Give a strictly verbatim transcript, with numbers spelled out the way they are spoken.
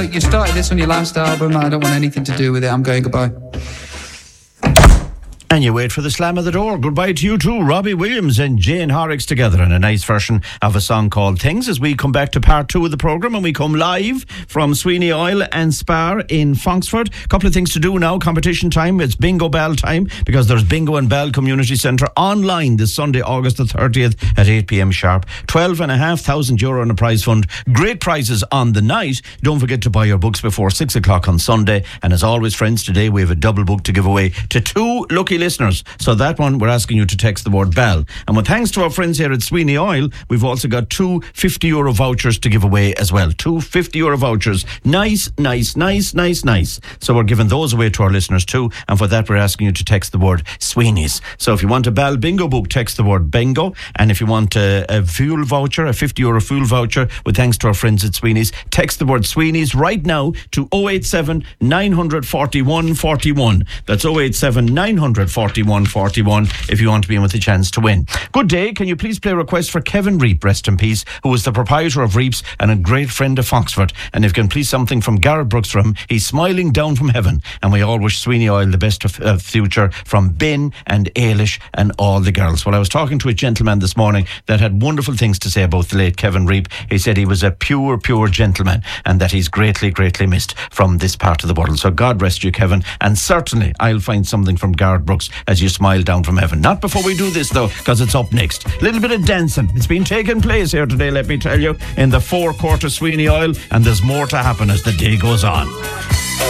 You started this on your last album. I don't want anything to do with it. I'm going goodbye. And you wait for the slam of the door. Goodbye to you too, Robbie Williams and Jane Horrocks together in a nice version of a song called Things, as we come back to part two of the programme, and we come live from Sweeney Oil and Spar in Foxford. A couple of things to do now. Competition time. It's Bingo Bell time, because there's Bingo and Bell Community Centre online this Sunday, August the thirtieth at eight p.m. sharp. twelve and a half thousand euro in a prize fund. Great prizes on the night. Don't forget to buy your books before six o'clock on Sunday. And as always, friends, today we have a double book to give away to two lucky listeners. So that one, we're asking you to text the word Bell. And with thanks to our friends here at Sweeney Oil, we've also got two fifty euro vouchers to give away as well. Two fifty euro vouchers. Nice, nice, nice, nice, nice. So we're giving those away to our listeners too. And for that, we're asking you to text the word Sweeney's. So if you want a Bell bingo book, text the word bingo. And if you want a, a fuel voucher, a fifty euro fuel voucher, with thanks to our friends at Sweeney's, text the word Sweeney's right now to oh eight seven, nine four one, four one. That's oh eight seven, nine four one, four one if you want to be in with a chance to win. Good day. Can you please play a request for Kevin Reap, rest in peace, who was the proprietor of Reap's and a great friend of Foxford. And if you can please something from Garrett Brooks for him, he's smiling down from heaven. And we all wish Sweeney Oil the best of uh, future from Ben and Ailish and all the girls. Well, I was talking to a gentleman this morning that had wonderful things to say about the late Kevin Reap. He said he was a pure, pure gentleman, and that he's greatly, greatly missed from this part of the world. So God rest you, Kevin. And certainly I'll find something from Garrett Brooks as you smile down from heaven. Not before we do this though, because it's up next. A little bit of dancing. It's been taking place here today, let me tell you, in the forecourt of Sweeney Oil, and there's more to happen as the day goes on.